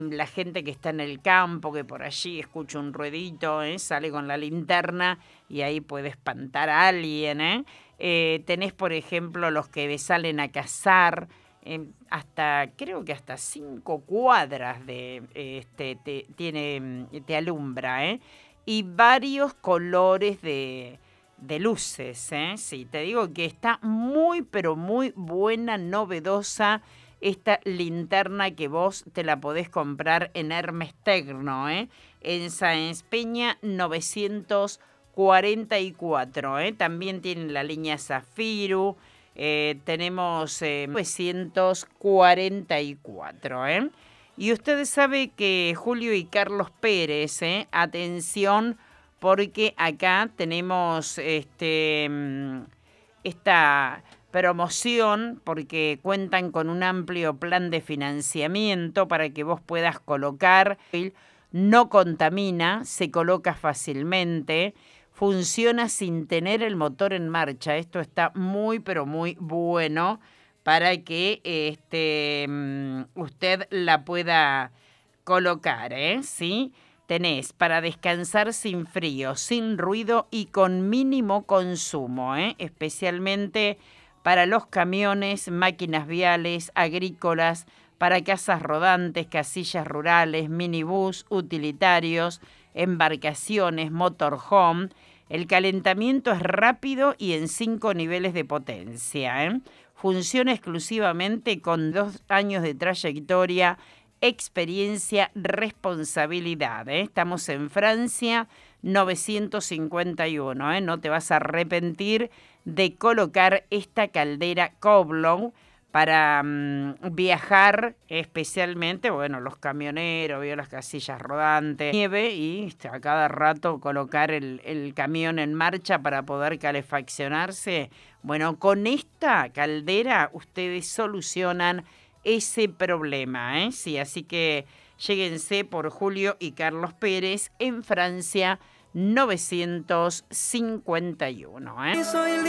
La gente que está en el campo, que por allí escucha un ruedito, sale con la linterna y ahí puede espantar a alguien. Tenés, por ejemplo, los que salen a cazar, creo que hasta 5 cuadras te alumbra, y varios colores de luces. Sí, te digo que está muy, pero muy buena, novedosa esta linterna, que vos te la podés comprar en Hermes Tecno, en Sáenz Peña 944. También tienen la línea Zafiro, tenemos 944. Y ustedes saben que Julio y Carlos Pérez, atención, porque acá tenemos esta promoción, porque cuentan con un amplio plan de financiamiento para que vos puedas colocar. No contamina, se coloca fácilmente, funciona sin tener el motor en marcha. Esto está muy, pero muy bueno para que usted la pueda colocar, ¿sí? Tenés para descansar sin frío, sin ruido y con mínimo consumo, especialmente para los camiones, máquinas viales, agrícolas, para casas rodantes, casillas rurales, minibús, utilitarios, embarcaciones, motorhome. El calentamiento es rápido y en 5 niveles de potencia. Funciona exclusivamente con 2 años de trayectoria, experiencia, responsabilidad. Estamos en Francia 951. No te vas a arrepentir de colocar esta caldera Coblon para viajar, especialmente, los camioneros, las casillas rodantes, nieve, y a cada rato colocar el camión en marcha para poder calefaccionarse. Bueno, con esta caldera ustedes solucionan ese problema, Sí, así que lléguense por Julio y Carlos Pérez en Francia 951,